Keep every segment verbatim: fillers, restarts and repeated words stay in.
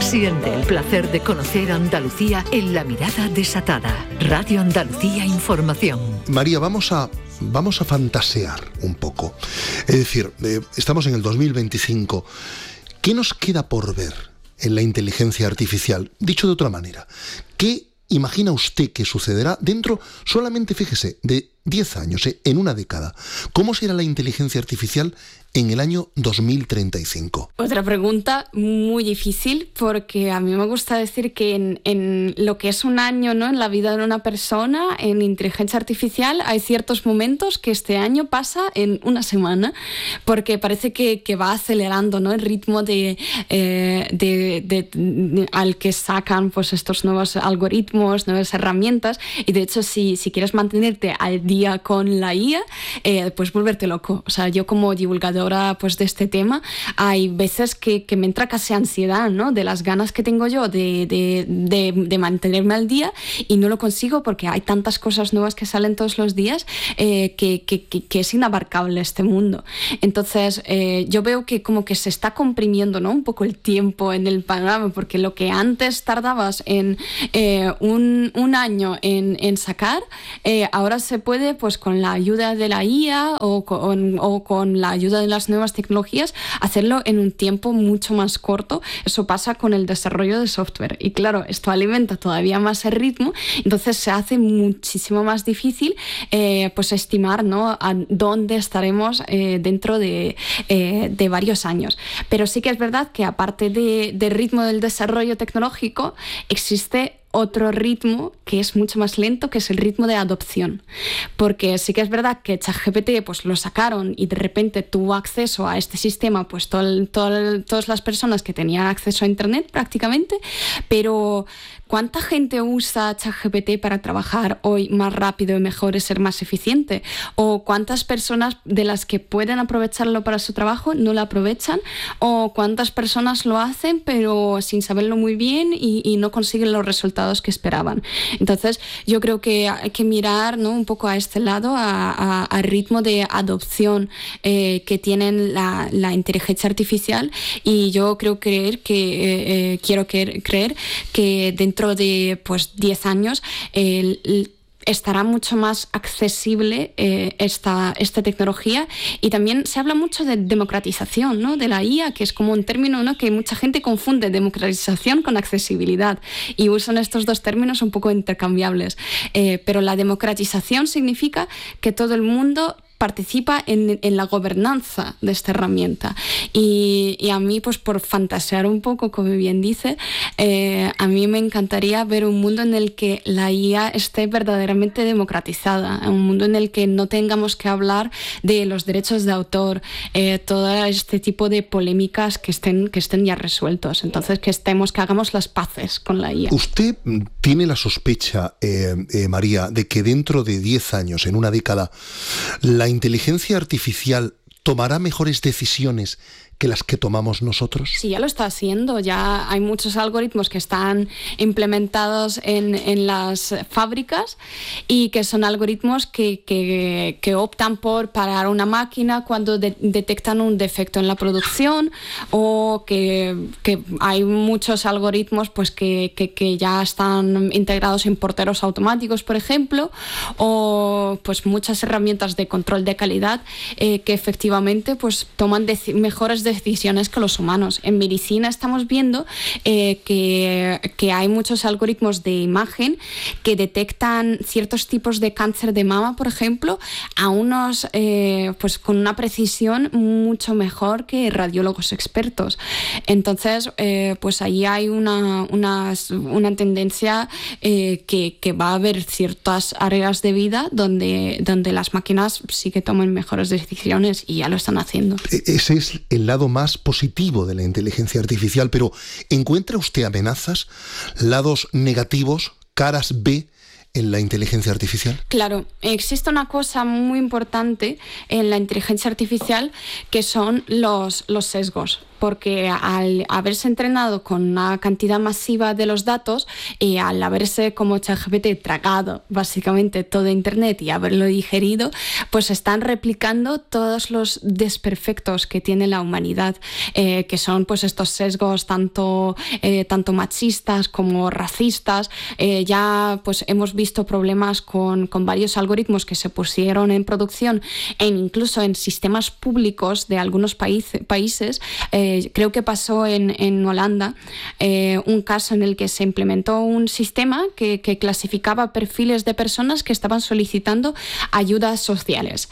Siente el placer de conocer Andalucía en La Mirada Desatada. Radio Andalucía Información. María, vamos a, vamos a fantasear un poco. Es decir, eh, estamos en el dos mil veinticinco. ¿Qué nos queda por ver en la inteligencia artificial? Dicho de otra manera, ¿qué imagina usted que sucederá dentro, solamente fíjese, de diez años, eh, en una década? ¿Cómo será la inteligencia artificial en el año dos mil treinta y cinco? Otra pregunta muy difícil, porque a mí me gusta decir que en, en lo que es un año, ¿no?, en la vida de una persona, en inteligencia artificial, hay ciertos momentos que este año pasa en una semana, porque parece que, que va acelerando, ¿no?, el ritmo de, eh, de, de, de, al que sacan pues, estos nuevos algoritmos, nuevas herramientas, y de hecho si, si quieres mantenerte al día con la I A, eh, pues volverte loco. O sea, yo como divulgadora pues, de este tema, hay veces que, que me entra casi ansiedad, ¿no?, de las ganas que tengo yo de, de, de, de mantenerme al día, y no lo consigo porque hay tantas cosas nuevas que salen todos los días, eh, que, que, que, que es inabarcable este mundo. Entonces eh, yo veo que como que se está comprimiendo, ¿no?, un poco el tiempo en el panorama, porque lo que antes tardabas en eh, un, un año en, en sacar, eh, ahora se puede, pues con la ayuda de la I A o con, o con la ayuda de las nuevas tecnologías, hacerlo en un tiempo mucho más corto. Eso pasa con el desarrollo de software, y claro, esto alimenta todavía más el ritmo, entonces se hace muchísimo más difícil eh, pues estimar, ¿no?, a dónde estaremos eh, dentro de, eh, de varios años. Pero sí que es verdad que aparte de, del ritmo del desarrollo tecnológico, existe otro ritmo que es mucho más lento, que es el ritmo de adopción. Porque sí que es verdad que ChatGPT pues lo sacaron y de repente tuvo acceso a este sistema pues todo, todo, todas las personas que tenían acceso a internet prácticamente, pero ¿cuánta gente usa ChatGPT para trabajar hoy más rápido y mejor y ser más eficiente? ¿O cuántas personas de las que pueden aprovecharlo para su trabajo no lo aprovechan? ¿O cuántas personas lo hacen pero sin saberlo muy bien y, y no consiguen los resultados que esperaban? Entonces yo creo que hay que mirar, ¿no?, un poco a este lado, al ritmo de adopción eh, que tienen la, la inteligencia artificial, y yo creo creer que eh, eh, quiero creer, creer que dentro de pues diez años el, el estará mucho más accesible eh, esta, esta tecnología. Y también se habla mucho de democratización, ¿no?, de la I A, que es como un término, ¿no?, que mucha gente confunde democratización con accesibilidad, y usan estos dos términos un poco intercambiables. Eh, pero la democratización significa que todo el mundo participa en, en la gobernanza de esta herramienta. Y, y a mí, pues por fantasear un poco, como bien dice, eh, a mí me encantaría ver un mundo en el que la I A esté verdaderamente democratizada, un mundo en el que no tengamos que hablar de los derechos de autor, eh, todo este tipo de polémicas que estén, que estén ya resueltos. Entonces, que estemos, que hagamos las paces con la I A. ¿Usted tiene la sospecha, eh, eh, María, de que dentro de diez años, en una década, la inteligencia artificial tomará mejores decisiones que las que tomamos nosotros? Sí, ya lo está haciendo. Ya hay muchos algoritmos que están implementados en, en las fábricas, y que son algoritmos que, que, que optan por parar una máquina cuando de, detectan un defecto en la producción, o que, que hay muchos algoritmos pues, que, que, que ya están integrados en porteros automáticos, por ejemplo, o pues, muchas herramientas de control de calidad eh, que efectivamente pues, toman deci- mejores decisiones decisiones que los humanos. En medicina estamos viendo eh, que, que hay muchos algoritmos de imagen que detectan ciertos tipos de cáncer de mama, por ejemplo, a unos eh, pues con una precisión mucho mejor que radiólogos expertos. Entonces, eh, pues ahí hay una, una, una tendencia eh, que, que va a haber ciertas áreas de vida donde, donde las máquinas sí que toman mejores decisiones, y ya lo están haciendo. Ese es el lado más positivo de la inteligencia artificial, pero ¿encuentra usted amenazas, lados negativos, caras B en la inteligencia artificial? Claro, existe una cosa muy importante en la inteligencia artificial, que son los, los sesgos. porque al haberse entrenado con una cantidad masiva de los datos y al haberse como ChatGPT tragado básicamente todo Internet y haberlo digerido, pues están replicando todos los desperfectos que tiene la humanidad, eh, que son pues estos sesgos tanto, eh, tanto machistas como racistas. Eh, ya pues hemos visto problemas con, con varios algoritmos que se pusieron en producción e incluso en sistemas públicos de algunos país, países. Eh, creo que pasó en, en Holanda eh, un caso en el que se implementó un sistema que, que clasificaba perfiles de personas que estaban solicitando ayudas sociales.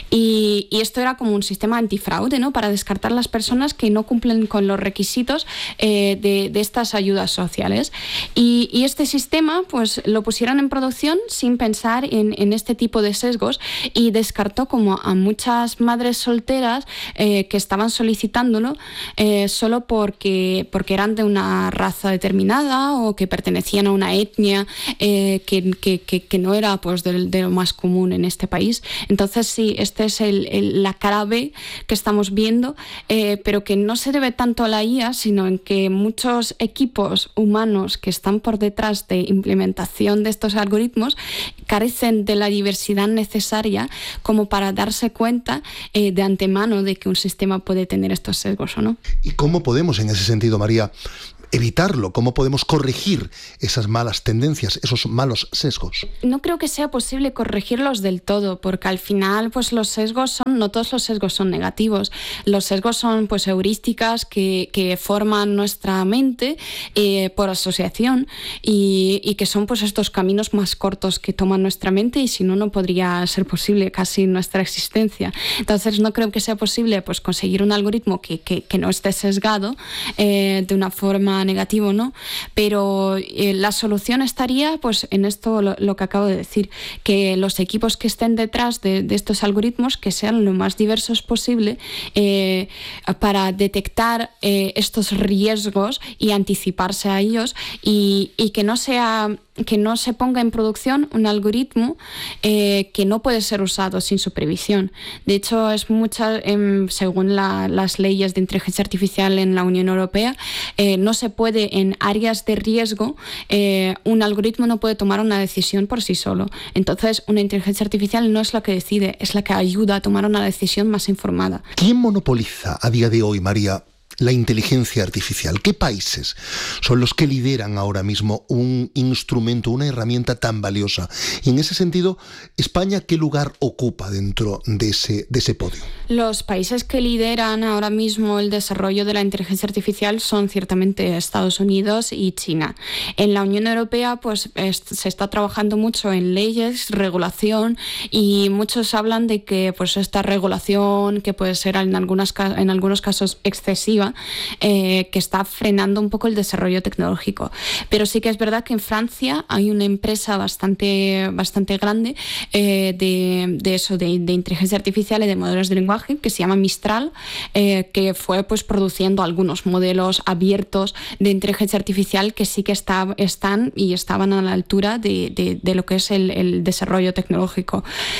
Y, y esto era como un sistema antifraude, ¿no? Para descartar las personas que no cumplen con los requisitos eh, de, de estas ayudas sociales. Y, y este sistema pues lo pusieron en producción sin pensar en, en este tipo de sesgos y descartó como a muchas madres solteras eh, que estaban solicitándolo eh, solo porque, porque eran de una raza determinada o que pertenecían a una etnia eh, que, que, que, que no era pues de, de lo más común en este país. Entonces sí, esta es el, el, la cara B que estamos viendo, eh, pero que no se debe tanto a la I A, sino en que muchos equipos humanos que están por detrás de implementación de estos algoritmos carecen de la diversidad necesaria como para darse cuenta eh, de antemano de que un sistema puede tener estos sesgos o no. ¿Y cómo podemos, en ese sentido, María, evitarlo? ¿Cómo podemos corregir esas malas tendencias, esos malos sesgos? No creo que sea posible corregirlos del todo, porque al final pues los sesgos son, no todos los sesgos son negativos. Los sesgos son pues heurísticas que, que forman nuestra mente eh, por asociación y, y que son pues estos caminos más cortos que toma nuestra mente, y si no, no podría ser posible casi nuestra existencia. Entonces no creo que sea posible pues conseguir un algoritmo que, que, que no esté sesgado eh, de una forma negativo, ¿no? Pero eh, la solución estaría pues en esto lo, lo que acabo de decir, que los equipos que estén detrás de, de estos algoritmos que sean lo más diversos posible eh, para detectar eh, estos riesgos y anticiparse a ellos, y, y que no sea que no se ponga en producción un algoritmo eh, que no puede ser usado sin supervisión. De hecho, es mucha, eh, según la, las leyes de inteligencia artificial en la Unión Europea, eh, no se puede, en áreas de riesgo, eh, un algoritmo no puede tomar una decisión por sí solo. Entonces, una inteligencia artificial no es la que decide, es la que ayuda a tomar una decisión más informada. ¿Quién monopoliza a día de hoy, María, la inteligencia artificial? ¿Qué países son los que lideran ahora mismo un instrumento, una herramienta tan valiosa? Y en ese sentido, ¿España qué lugar ocupa dentro de ese, de ese podio? Los países que lideran ahora mismo el desarrollo de la inteligencia artificial son ciertamente Estados Unidos y China. En la Unión Europea pues es, se está trabajando mucho en leyes, regulación, y muchos hablan de que pues esta regulación, que puede ser en, algunas, en algunos casos excesiva, Eh, que está frenando un poco el desarrollo tecnológico. Pero sí que es verdad que en Francia hay una empresa bastante, bastante grande eh, de, de eso, de, de inteligencia artificial y de modelos de lenguaje, que se llama Mistral, eh, que fue pues produciendo algunos modelos abiertos de inteligencia artificial que sí que está, están y estaban a la altura de, de, de lo que es el, el desarrollo tecnológico.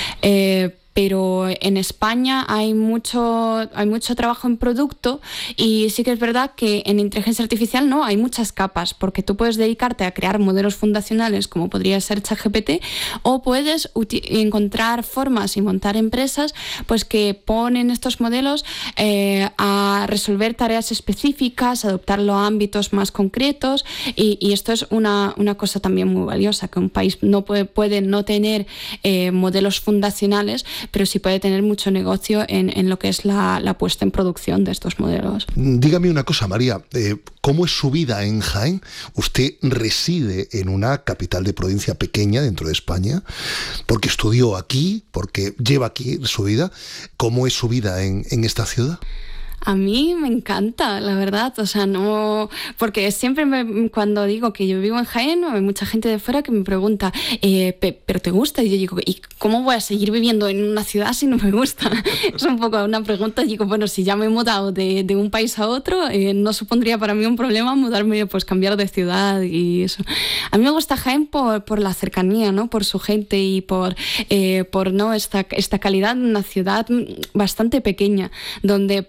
Eh, Pero en España hay mucho, hay mucho trabajo en producto, y sí que es verdad que en inteligencia artificial no hay muchas capas, porque tú puedes dedicarte a crear modelos fundacionales como podría ser ChatGPT, o puedes encontrar formas y montar empresas pues que ponen estos modelos eh, a resolver tareas específicas, adoptarlo a ámbitos más concretos, y, y esto es una, una cosa también muy valiosa, que un país no puede, puede no tener eh, modelos fundacionales, pero sí puede tener mucho negocio en, en lo que es la, la puesta en producción de estos modelos. Dígame una cosa, María, eh, ¿cómo es su vida en Jaén? Usted reside en una capital de provincia pequeña dentro de España, porque estudió aquí, porque lleva aquí su vida. ¿Cómo es su vida en, en esta ciudad? A mí me encanta, la verdad, o sea, no, porque siempre me, cuando digo que yo vivo en Jaén, hay mucha gente de fuera que me pregunta, eh, ¿pero te gusta? Y yo digo, ¿y cómo voy a seguir viviendo en una ciudad si no me gusta? Es un poco una pregunta, y digo, bueno, si ya me he mudado de, de un país a otro, eh, no supondría para mí un problema mudarme, pues cambiar de ciudad y eso. A mí me gusta Jaén por, por la cercanía, ¿no? Por su gente y por, eh, por ¿no? esta, esta calidad de una ciudad bastante pequeña, donde puedes conocer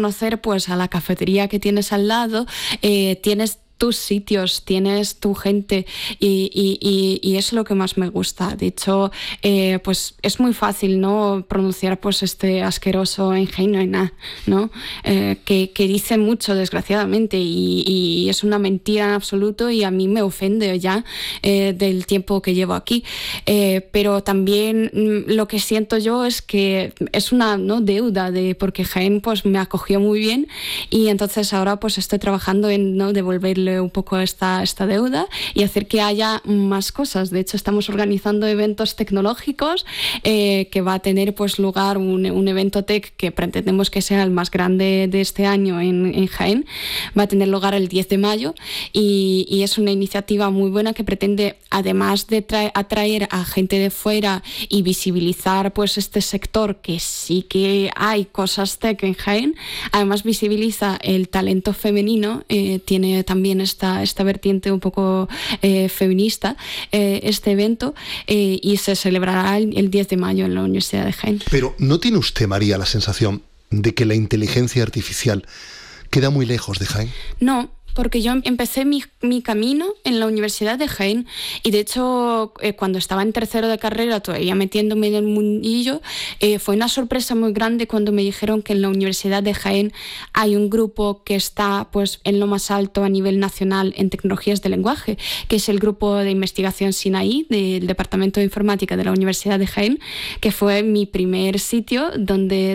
conocer pues a la cafetería que tienes al lado, eh, tienes tus sitios, tienes tu gente y, y, y, y es lo que más me gusta. De hecho, eh, pues es muy fácil, ¿no?, pronunciar pues este asqueroso Enheinoina, ¿no? Eh, que, que dice mucho, desgraciadamente, y, y es una mentira en absoluto y a mí me ofende ya eh, del tiempo que llevo aquí. Eh, pero también mm, lo que siento yo es que es una, ¿no?, deuda, de porque Jaén pues me acogió muy bien y entonces ahora pues estoy trabajando en, ¿no?, devolverle un poco esta, esta deuda y hacer que haya más cosas. De hecho, estamos organizando eventos tecnológicos eh, que va a tener pues lugar un, un evento tech que pretendemos que sea el más grande de este año en, en Jaén. Va a tener lugar el diez de mayo y, y es una iniciativa muy buena que pretende, además de traer, atraer a gente de fuera y visibilizar pues este sector, que sí que hay cosas tech en Jaén, además visibiliza el talento femenino, eh, tiene también esta, esta vertiente un poco eh, feminista, eh, este evento, eh, y se celebrará el, el diez de mayo en la Universidad de Jaén. Pero ¿no tiene usted, María, la sensación de que la inteligencia artificial queda muy lejos de Jaén? No, porque yo empecé mi, mi camino en la Universidad de Jaén y de hecho eh, cuando estaba en tercero de carrera, todavía metiéndome en el mundillo, eh, fue una sorpresa muy grande cuando me dijeron que en la Universidad de Jaén hay un grupo que está pues en lo más alto a nivel nacional en tecnologías de lenguaje, que es el grupo de investigación SINAI del Departamento de Informática de la Universidad de Jaén, que fue mi primer sitio donde